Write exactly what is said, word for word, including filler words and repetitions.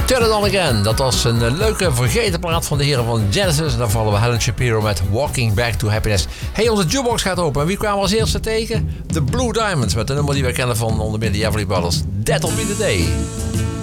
Turn It On Again. Dat was een uh, leuke vergeten plaat van de heren van Genesis. En dan vallen we Helen Shapiro met Walking Back to Happiness. Hey, onze jukebox gaat open. En wie kwamen we als eerste tegen? The Blue Diamonds met de nummer die we kennen van onder meer de Everly Brothers. That'll Be The Day.